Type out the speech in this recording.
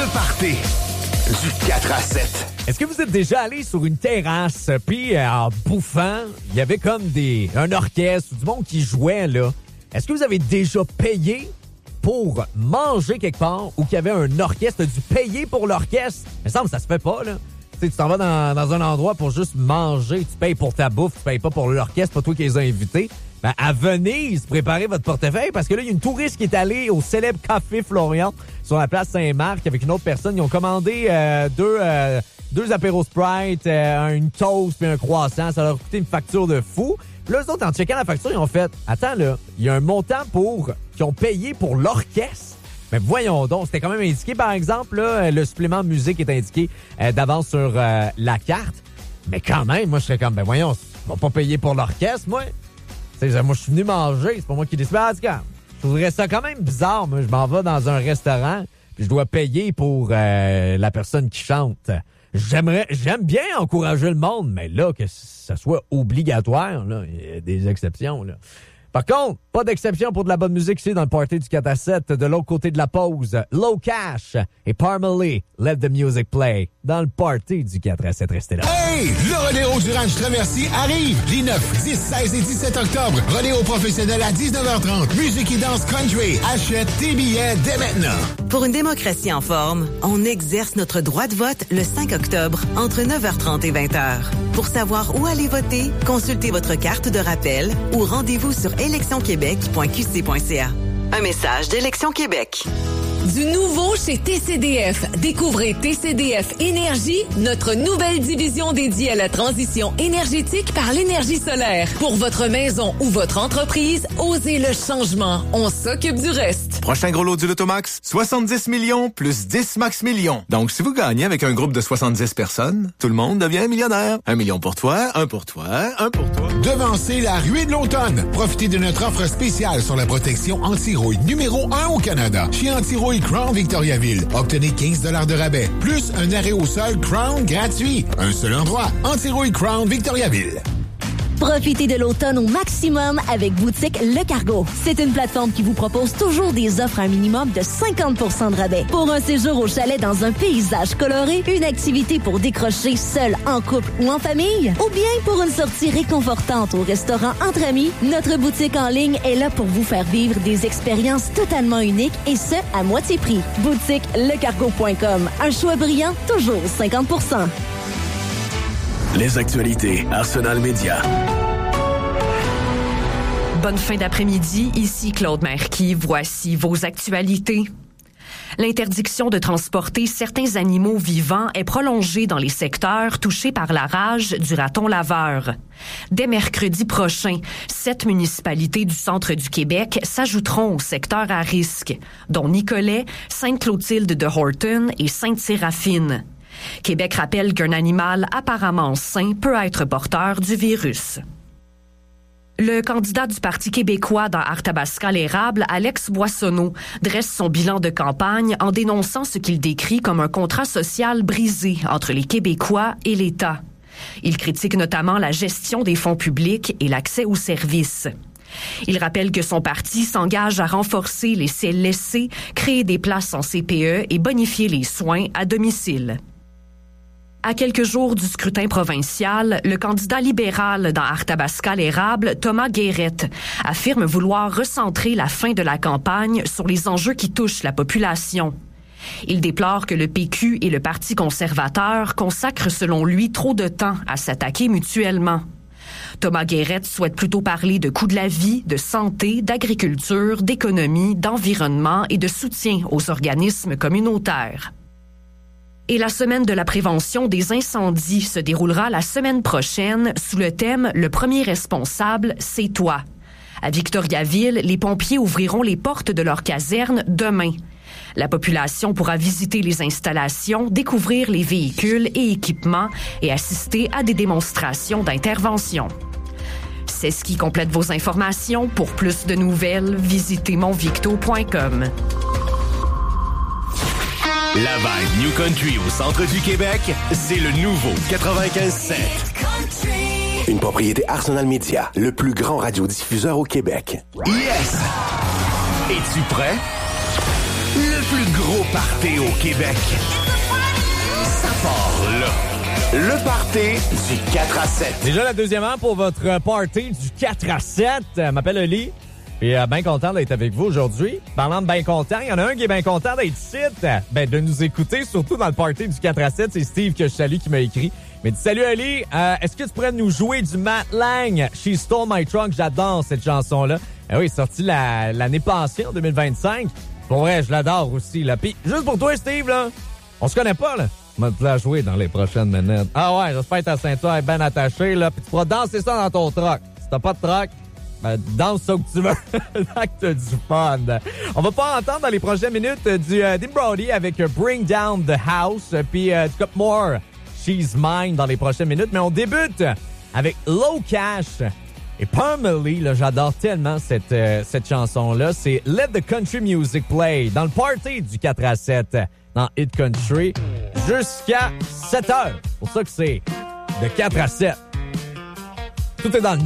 le party du 4 à 7. Est-ce que vous êtes déjà allé sur une terrasse, puis en bouffant, il y avait comme un orchestre ou du monde qui jouait, là? Est-ce que vous avez déjà payé pour manger quelque part ou qu'il y avait un orchestre? T'as dû payer pour l'orchestre? Il me semble que ça se fait pas, là. Tu t'en vas dans un endroit pour juste manger, tu payes pour ta bouffe, tu payes pas pour l'orchestre, pas toi qui les as invités. Ben, à Venise, préparez votre portefeuille parce que là, il y a une touriste qui est allée au célèbre Café Florian sur la place Saint-Marc avec une autre personne. Ils ont commandé deux apéros Sprite, une toast puis un croissant. Ça leur a coûté une facture de fou. Puis là, eux autres, en checkant la facture, ils ont fait « Attends, là, il y a un montant qui ont payé pour l'orchestre. » Mais voyons donc, c'était quand même indiqué, par exemple, là, le supplément de musique est indiqué d'avance sur la carte. Mais quand même, moi, je serais comme « Ben voyons, ils vont pas payer pour l'orchestre, moi. » Moi, je suis venu manger, c'est pas moi qui décide. En tout cas, je trouverais ça quand même bizarre. Moi, je m'en vais dans un restaurant, puis je dois payer pour la personne qui chante. J'aime bien encourager le monde, mais là, que ça soit obligatoire, là, il y a des exceptions, là. Par contre, pas d'exception pour de la bonne musique ici dans le party du 4 à 7. De l'autre côté de la pause, Low Cash et Parmalee, Let the Music Play. Dans le party du 4 à 7, restez là. Hey! Le Rodéo du Ranch Traversier arrive les 9, 10, 16 et 17 octobre. Rodéo professionnel à 19h30. Musique et danse country. Achète tes billets dès maintenant. Pour une démocratie en forme, on exerce notre droit de vote le 5 octobre entre 9h30 et 20h. Pour savoir où aller voter, consultez votre carte de rappel ou rendez-vous sur électionquebec.qc.ca. Un message d'Élection Québec. Du nouveau chez TCDF. Découvrez TCDF Énergie, notre nouvelle division dédiée à la transition énergétique par l'énergie solaire. Pour votre maison ou votre entreprise, osez le changement. On s'occupe du reste. Prochain gros lot du Lotomax, 70 millions plus 10 max millions. Donc, si vous gagnez avec un groupe de 70 personnes, tout le monde devient millionnaire. 1 million pour toi, un pour toi, un pour toi. Devancez la ruée de l'automne. Profitez de notre offre spéciale sur la protection anti-rouille numéro 1 au Canada. Chez Anti-Rouille Crown Victoriaville, obtenez 15 $ de rabais, plus un arrêt au sol Crown gratuit. Un seul endroit, Anti-Rouille Crown Victoriaville. Profitez de l'automne au maximum avec Boutique Le Cargo. C'est une plateforme qui vous propose toujours des offres à un minimum de 50% de rabais. Pour un séjour au chalet dans un paysage coloré, une activité pour décrocher seul, en couple ou en famille, ou bien pour une sortie réconfortante au restaurant entre amis, notre boutique en ligne est là pour vous faire vivre des expériences totalement uniques et ce, à moitié prix. BoutiqueLecargo.com. Un choix brillant, toujours 50%. Les actualités Arsenal Média. Bonne fin d'après-midi, ici Claude Marquis. Voici vos actualités. L'interdiction de transporter certains animaux vivants est prolongée dans les secteurs touchés par la rage du raton laveur. Dès mercredi prochain, 7 municipalités du centre du Québec s'ajouteront au secteur à risque, dont Nicolet, Sainte-Clotilde de Horton et Sainte-Séraphine. Québec rappelle qu'un animal apparemment sain peut être porteur du virus. Le candidat du Parti québécois dans Arthabasca-l'Érable, Alex Boissonneau, dresse son bilan de campagne en dénonçant ce qu'il décrit comme un contrat social brisé entre les Québécois et l'État. Il critique notamment la gestion des fonds publics et l'accès aux services. Il rappelle que son parti s'engage à renforcer les CLSC, créer des places en CPE et bonifier les soins à domicile. À quelques jours du scrutin provincial, le candidat libéral dans Arthabasca-l'Érable, Thomas Guérette, affirme vouloir recentrer la fin de la campagne sur les enjeux qui touchent la population. Il déplore que le PQ et le Parti conservateur consacrent selon lui trop de temps à s'attaquer mutuellement. Thomas Guérette souhaite plutôt parler de coût de la vie, de santé, d'agriculture, d'économie, d'environnement et de soutien aux organismes communautaires. Et la semaine de la prévention des incendies se déroulera la semaine prochaine sous le thème « Le premier responsable, c'est toi ». À Victoriaville, les pompiers ouvriront les portes de leur caserne demain. La population pourra visiter les installations, découvrir les véhicules et équipements et assister à des démonstrations d'intervention. C'est ce qui complète vos informations. Pour plus de nouvelles, visitez monvicto.com. La vibe New Country au centre du Québec, c'est le nouveau 95.7. Une propriété Arsenal Media, le plus grand radiodiffuseur au Québec. Yes! Es-tu prêt? Le plus gros party au Québec. Ça part là. Le party du 4 à 7. Déjà la deuxième heure pour votre party du 4 à 7. Je m'appelle Oli. Et bien content d'être avec vous aujourd'hui. Parlant de bien content, il y en a un qui est bien content d'être ici. De nous écouter, surtout dans le party du 4 à 7. C'est Steve que je salue qui m'a écrit. Mais dit, salut Ali, est-ce que tu pourrais nous jouer du Matt Lang? She Stole My Trunk, j'adore cette chanson-là. Oui, sortie l'année passée, en 2025. Pour vrai, je l'adore aussi. Là. Puis, juste pour toi, Steve, là, on se connaît pas, là. On va te la jouer dans les prochaines minutes. Ah ouais, j'espère que ta ceinture est bien attachée, là. Puis tu pourras danser ça dans ton truck. Si t'as pas de truck, ben, danse ça que tu veux. Là que t'as du fun. On va pas entendre dans les prochaines minutes du Dean Brody avec Bring Down the House, puis du Cup More, She's Mine dans les prochaines minutes. Mais on débute avec Low Cash et Pamela. Là, j'adore tellement cette chanson-là. C'est Let the Country Music Play dans le party du 4 à 7 dans Hit Country jusqu'à 7 heures. C'est pour ça que c'est de 4 à 7. Tout est dans le